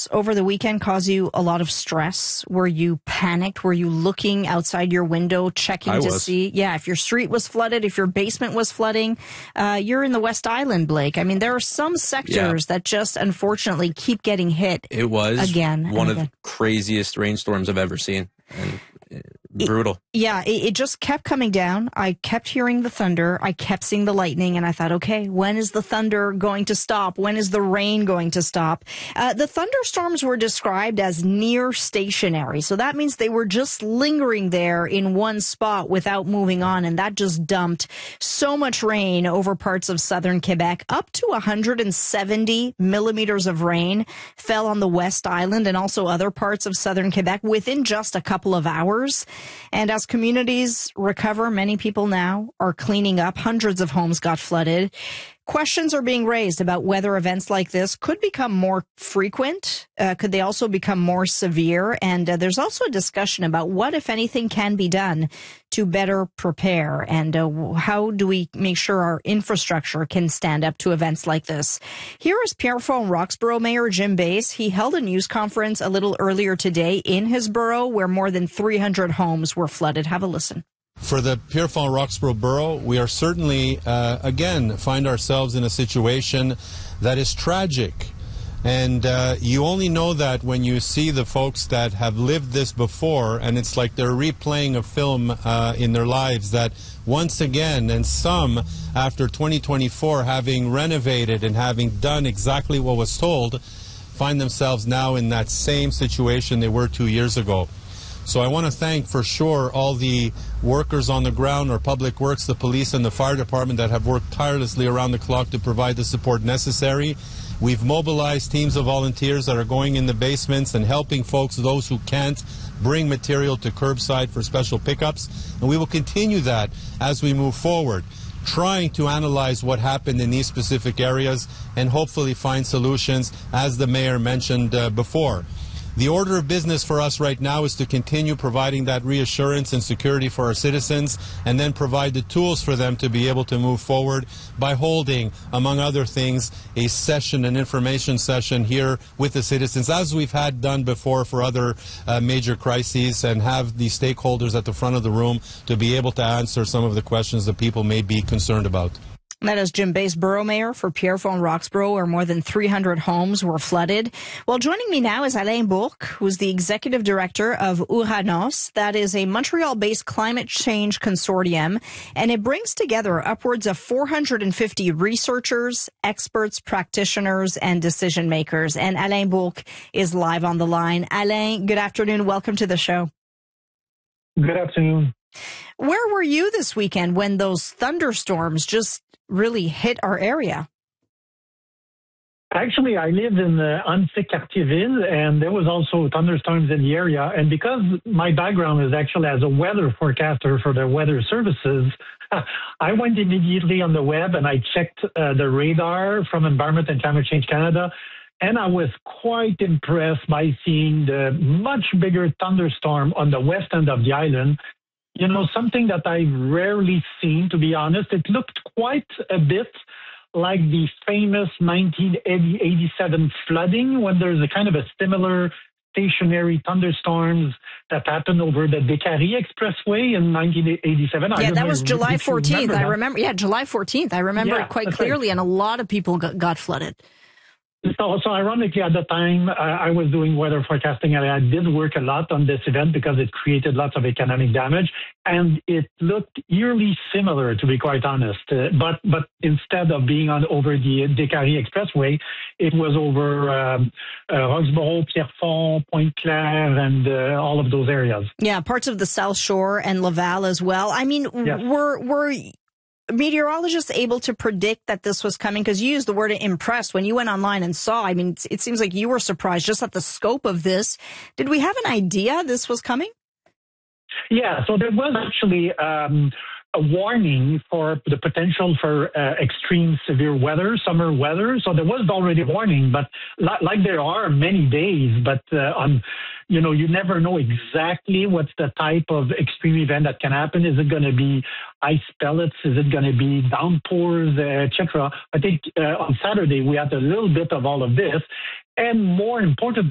thunderstorms over the weekend cause you a lot of stress? Were you panicked? Were you looking outside your window, checking to see? Yeah, if your street was flooded, if your basement was flooding. You're in the West Island, Blake. I mean, there are some sectors that just unfortunately keep getting hit. It was again one of the craziest rainstorms I've ever seen. And brutal. It just kept coming down. I kept hearing the thunder. I kept seeing the lightning, and I thought, okay, when is the thunder going to stop? When is the rain going to stop? The thunderstorms were described as near stationary, so that means they were just lingering there in one spot without moving on, and that just dumped so much rain over parts of southern Quebec. Up to 170 millimeters of rain fell on the West Island and also other parts of southern Quebec within just a couple of hours. And as communities recover, many people now are cleaning up. Hundreds of homes got flooded. Questions are being raised about whether events like this could become more frequent. Could they also become more severe? And there's also a discussion about what, if anything, can be done to better prepare. And how do we make sure our infrastructure can stand up to events like this? Here is Pierrefonds Roxborough Mayor Jim Bass. He held a news conference a little earlier today in his borough where more than 300 homes were flooded. Have a listen. For the Pierrefonds Roxborough Borough, we are certainly, again, find ourselves in a situation that is tragic. And you only know that when you see the folks that have lived this before, and it's like they're replaying a film in their lives, that once again, and some after 2024 having renovated and having done exactly what was told, find themselves now in that same situation they were 2 years ago. So I want to thank for sure all the workers on the ground, our public works, the police and the fire department that have worked tirelessly around the clock to provide the support necessary. We've mobilized teams of volunteers that are going in the basements and helping folks, those who can't, bring material to curbside for special pickups. And we will continue that as we move forward, trying to analyze what happened in these specific areas and hopefully find solutions, as the mayor mentioned before. The order of business for us right now is to continue providing that reassurance and security for our citizens, and then provide the tools for them to be able to move forward by holding, among other things, a session, an information session here with the citizens, as we've had done before for other major crises, and have the stakeholders at the front of the room to be able to answer some of the questions that people may be concerned about. That is Jim Bass, Borough Mayor for Pierrefonds Roxborough, where more than 300 homes were flooded. Well, joining me now is Alain Bourque, who's the Executive Director of Ouranos. That is a Montreal-based climate change consortium, and it brings together upwards of 450 researchers, experts, practitioners, and decision makers. And Alain Bourque is live on the line. Alain, good afternoon. Welcome to the show. Good afternoon. Where were you this weekend when those thunderstorms just really hit our area? Actually, I lived in Annecy-Cartierville, and there was also thunderstorms in the area. And because my background is actually as a weather forecaster for the weather services, I went immediately on the web and I checked the radar from Environment and Climate Change Canada. And I was quite impressed by seeing the much bigger thunderstorm on the west end of the island. You know, something that I've rarely seen, to be honest. It looked quite a bit like the famous 1987 flooding, when there's a kind of a similar stationary thunderstorms that happened over the Décarie Expressway in 1987. Yeah, that was July 14th. I remember. Yeah, July 14th. I remember it quite clearly, and a lot of people got flooded. So ironically, at the time, I was doing weather forecasting, and I did work a lot on this event because it created lots of economic damage, and it looked eerily similar, to be quite honest. But instead of being over the Décarie Expressway, it was over Roxborough, Pierrefonds, Pointe-Claire, and all of those areas. Yeah, parts of the South Shore and Laval as well. I mean, yes. Were meteorologists able to predict that this was coming? Because you used the word impressed when you went online and saw. I mean, it seems like you were surprised just at the scope of this. Did we have an idea this was coming? Yeah, so there was actually a warning for the potential for extreme severe weather, summer weather. So there was already a warning, but like there are many days, but you never know exactly what's the type of extreme event that can happen. Is it going to be ice pellets? Is it going to be downpours, etc.? I think on Saturday we had a little bit of all of this. And more importantly,